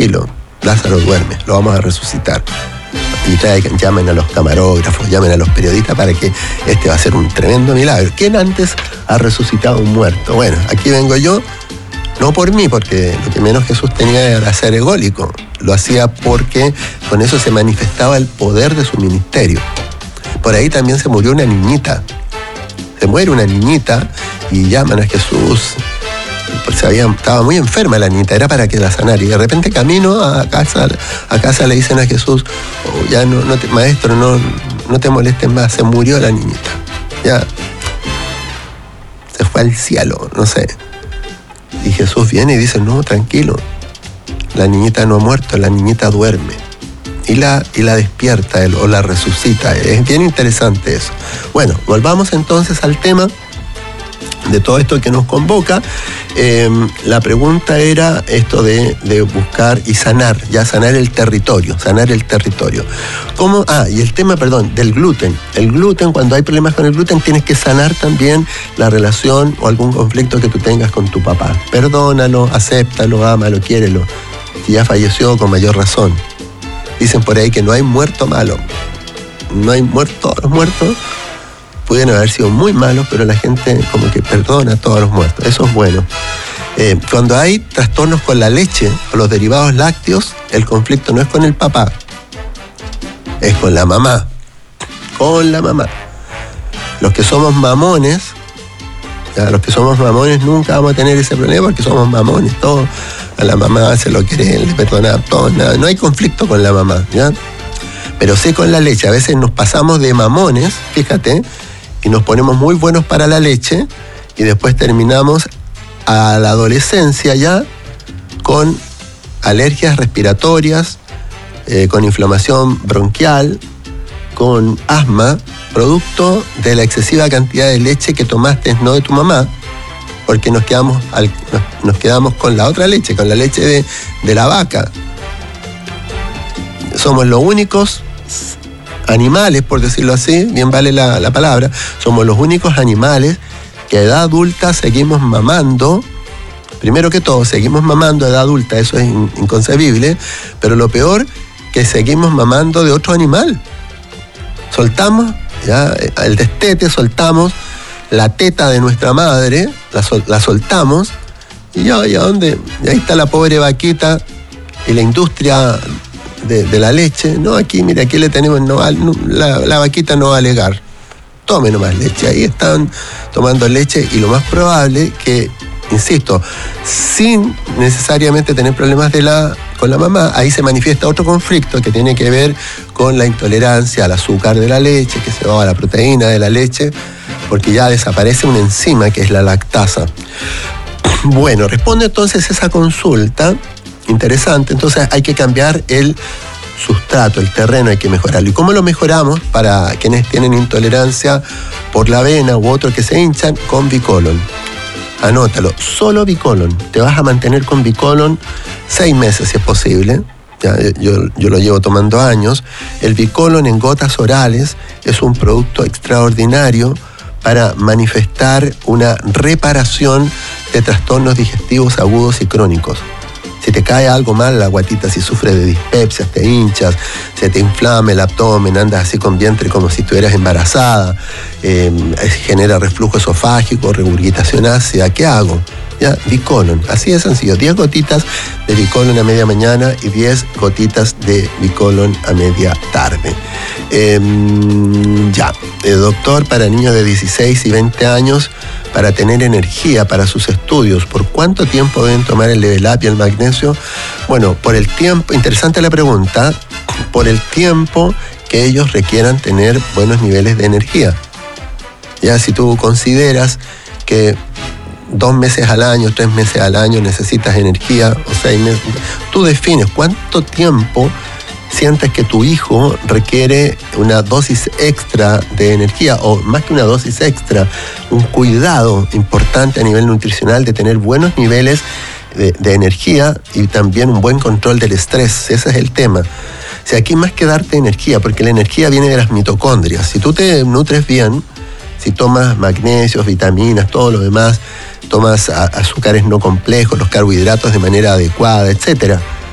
tranquilo, Lázaro duerme, lo vamos a resucitar. Y llamen a los camarógrafos, llamen a los periodistas para que este va a ser un tremendo milagro. ¿Quién antes ha resucitado a un muerto? Bueno, aquí vengo yo, no por mí, porque lo que menos Jesús tenía era ser ególico. Lo hacía porque con eso se manifestaba el poder de su ministerio. Por ahí también se murió una niñita. Se muere una niñita y llaman a Jesús. Pues estaba muy enferma la niñita, era para que la sanara. Y de repente camino a casa le dicen a Jesús, oh, ya maestro, no te molestes más, se murió la niñita. Ya se fue al cielo, no sé. Y Jesús viene y dice, no, tranquilo, la niñita no ha muerto, la niñita duerme. Y la despierta él, o la resucita. Es bien interesante eso. Bueno, volvamos entonces al tema de todo esto que nos convoca. La pregunta era esto de buscar y sanar el territorio. ¿Cómo? Y el tema, del gluten. El gluten, cuando hay problemas con el gluten, tienes que sanar también la relación o algún conflicto que tú tengas con tu papá. Perdónalo, acéptalo, ámalo, quiérelo. Si ya falleció, con mayor razón. Dicen por ahí que no hay muerto malo. No hay todos los muertos pudieron haber sido muy malos, pero la gente como que perdona a todos los muertos. Eso es bueno. Cuando hay trastornos con la leche o los derivados lácteos, el conflicto no es con el papá, es con la mamá. Los que somos mamones nunca vamos a tener ese problema porque somos mamones, todos. A la mamá se lo quiere, le perdona todo, nada. No hay conflicto con la mamá, ¿ya? Pero sí con la leche. A veces nos pasamos de mamones, fíjate, y nos ponemos muy buenos para la leche y después terminamos a la adolescencia ya con alergias respiratorias, con inflamación bronquial, con asma, producto de la excesiva cantidad de leche que tomaste, no de tu mamá, porque nos quedamos con la otra leche, con la leche de la vaca. Somos los únicos animales, por decirlo así, bien vale la palabra, somos los únicos animales que a edad adulta seguimos mamando. Primero que todo, seguimos mamando a edad adulta, eso es inconcebible, pero lo peor, que seguimos mamando de otro animal. Soltamos ya el destete, soltamos la teta de nuestra madre, la soltamos, y ya ¿dónde? Y ahí está la pobre vaquita y la industria de la leche. No, aquí le tenemos, la vaquita no va a alegar. Tome nomás leche. Ahí están tomando leche y lo más probable que, insisto, sin necesariamente tener problemas con la mamá, ahí se manifiesta otro conflicto que tiene que ver con la intolerancia al azúcar de la leche, que se va a la proteína de la leche, porque ya desaparece una enzima que es la lactasa. Bueno, responde entonces esa consulta. Interesante, entonces hay que cambiar el sustrato, el terreno hay que mejorarlo. ¿Y cómo lo mejoramos? Para quienes tienen intolerancia por la avena u otros que se hinchan, con Bicolon. Anótalo, solo Bicolon. Te vas a mantener con Bicolon 6 meses si es posible. Ya, yo lo llevo tomando años. El Bicolon en gotas orales es un producto extraordinario para manifestar una reparación de trastornos digestivos agudos y crónicos. Si te cae algo mal la guatita, si sufres de dispepsia, te hinchas, se te inflama el abdomen, andas así con vientre como si estuvieras embarazada, genera reflujo esofágico, regurgitación ácida, ¿qué hago? Ya, Bicolon, así de sencillo, 10 gotitas de Bicolon a media mañana y 10 gotitas de Bicolon a media tarde. Doctor, para niños de 16 y 20 años, para tener energía para sus estudios, ¿por cuánto tiempo deben tomar el Level Up y el magnesio? Bueno, por el tiempo, interesante la pregunta, por el tiempo que ellos requieran tener buenos niveles de energía. Ya, si tú consideras que 2 meses al año, 3 meses al año necesitas energía, o 6 meses, tú defines cuánto tiempo sientes que tu hijo requiere una dosis extra de energía, o más que una dosis extra, un cuidado importante a nivel nutricional de tener buenos niveles de energía y también un buen control del estrés. Ese es el tema. O sea, aquí más que darte energía, porque la energía viene de las mitocondrias. Si tú te nutres bien, si tomas magnesios, vitaminas, todo lo demás, tomas azúcares no complejos, los carbohidratos de manera adecuada, etcétera,